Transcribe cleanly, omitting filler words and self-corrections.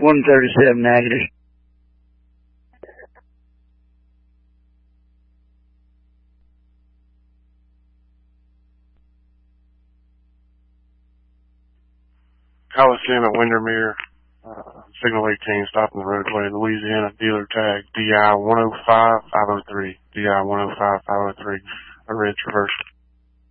137 negative. Coliseum at Windermere, signal 18, stopping the roadway, Louisiana, dealer tag, DI 105-503, DI 105-503, a red traverse.